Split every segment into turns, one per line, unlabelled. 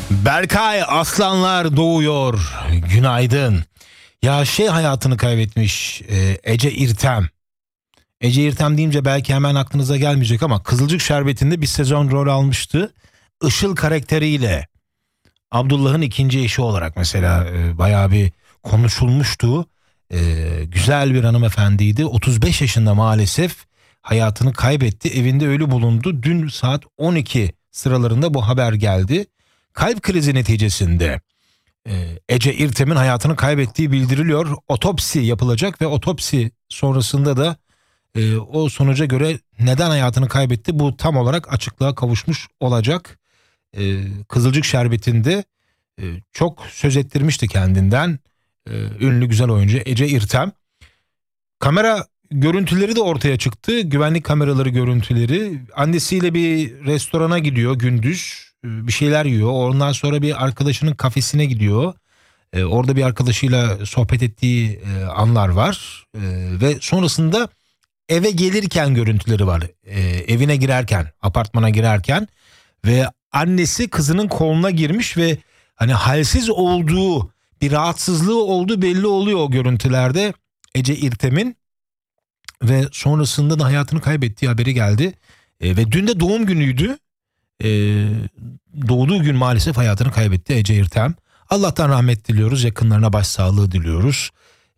Berkay, aslanlar doğuyor. Günaydın. Ya hayatını kaybetmiş Ece İrtem. Ece İrtem deyince belki hemen aklınıza gelmeyecek ama Kızılcık Şerbeti'nde bir sezon rol almıştı. Işıl karakteriyle. Abdullah'ın ikinci eşi olarak mesela bayağı bir konuşulmuştu. Güzel bir hanımefendiydi. 35 yaşında maalesef hayatını kaybetti. Evinde ölü bulundu. Dün saat 12 sıralarında bu haber geldi. Kalp krizi neticesinde Ece İrtem'in hayatını kaybettiği bildiriliyor. Otopsi yapılacak ve otopsi sonrasında da o sonuca göre neden hayatını kaybetti bu tam olarak açıklığa kavuşmuş olacak. Kızılcık Şerbeti'nde çok söz ettirmişti kendinden ünlü güzel oyuncu Ece İrtem. Kamera görüntüleri de ortaya çıktı. Güvenlik kameraları görüntüleri. Annesiyle bir restorana gidiyor gündüz. Bir şeyler yiyor. Ondan sonra bir arkadaşının kafesine gidiyor. Orada bir arkadaşıyla sohbet ettiği anlar var. Ve sonrasında eve gelirken görüntüleri var. Evine girerken, apartmana girerken ve annesi kızının koluna girmiş ve hani halsiz olduğu, bir rahatsızlığı olduğu belli oluyor o görüntülerde Ece İrtem'in. Ve sonrasında da hayatını kaybettiği haberi geldi. Ve dün de doğum günüydü. Doğduğu gün maalesef hayatını kaybetti Ece İrtem. Allah'tan rahmet diliyoruz. Yakınlarına başsağlığı diliyoruz.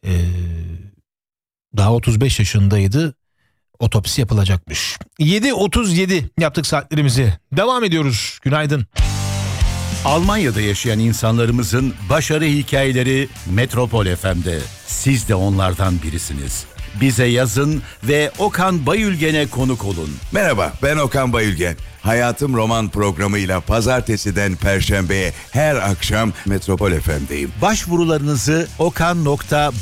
Daha 35 yaşındaydı. Otopsi yapılacakmış. 7.37 yaptık saatlerimizi. Devam ediyoruz. Günaydın.
Almanya'da yaşayan insanlarımızın başarı hikayeleri Metropol FM'de. Siz de onlardan birisiniz. Bize yazın ve Okan Bayülgen'e konuk olun.
Merhaba, ben Okan Bayülgen. Hayatım Roman programıyla pazartesiden perşembeye her akşam Metropol FM'deyim.
Başvurularınızı okan.bayülgen